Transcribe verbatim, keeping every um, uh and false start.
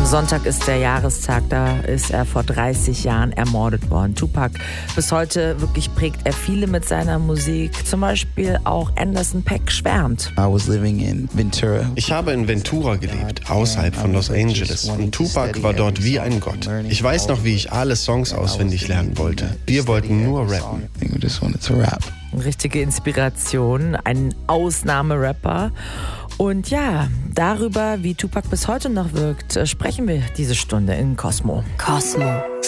Sonntag ist der Jahrestag, da ist er vor dreißig Jahren ermordet worden. Tupac, bis heute wirklich prägt er viele mit seiner Musik. Zum Beispiel auch Anderson .Paak schwärmt. I was living in Ventura. Ich habe in Ventura gelebt, außerhalb von Los Angeles. Und Tupac war dort wie ein Gott. Ich weiß noch, wie ich alle Songs auswendig lernen wollte. Wir wollten nur rappen. We just wanted to rap. Richtige Inspiration, ein Ausnahmerapper. Und ja, darüber, wie Tupac bis heute noch wirkt, sprechen wir diese Stunde in Cosmo. Cosmo.